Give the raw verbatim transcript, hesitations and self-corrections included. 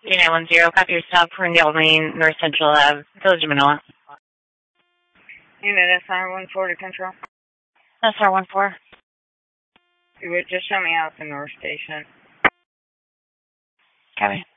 nine one zero, copy yourself, Ferndale Lane, North Central Ave, Village of Manila. Unit S R one four to control. S R one four. You would just show me out the North Station. Copy.